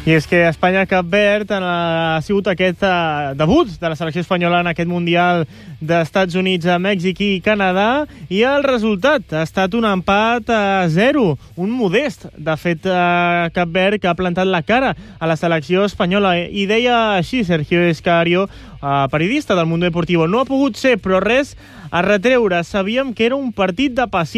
I és que Espanya-Cap Verd ha sigut aquest debut de la selecció espanyola en aquest Mundial d'Estats Units a Mèxic i Canadà, i el resultat ha estat un empat a 0, un modest. De fet, Cap Verd, que ha plantat la cara a la selecció espanyola, i deia així Sergio Escario, periodista del Mundo Deportivo: no ha pogut ser, però res a retreure. Sabíem que era un partit de paciència.